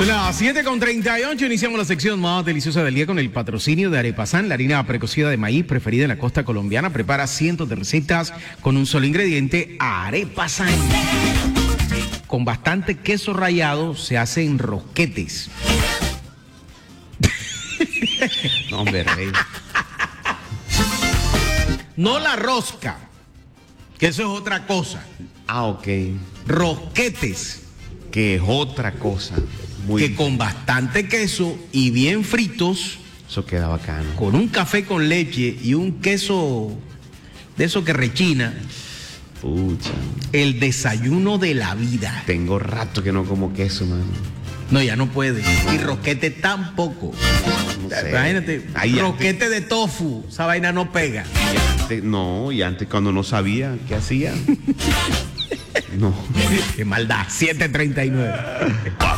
Son las 7:38, iniciamos la sección más deliciosa del día con el patrocinio de Arepasan, la harina precocida de maíz preferida en la costa colombiana. Prepara cientos de recetas con un solo ingrediente, Arepasan. Con bastante queso rallado se hacen rosquetes. No, hombre, rey. No la rosca, que eso es otra cosa. Ah, ok. Rosquetes. Que es otra cosa. Que con bastante queso y bien fritos, Eso queda bacano. con un café con leche y un queso de eso que rechina, Pucha. el desayuno de la vida. Tengo rato que no como queso, mano. No, ya no puede. Y rosquete tampoco. No sé. Imagínate, Ahí rosquete de tofu, esa vaina no pega. Y antes cuando no sabía qué hacía. No. Qué maldad, 7:39.